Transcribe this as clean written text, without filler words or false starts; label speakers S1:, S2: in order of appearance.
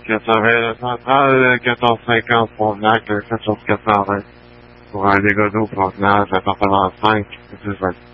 S1: que ça avait le central 1450 Frontenac, 7420. Pour un dégât d'eau Frontenac, appartement 5, c'est ça.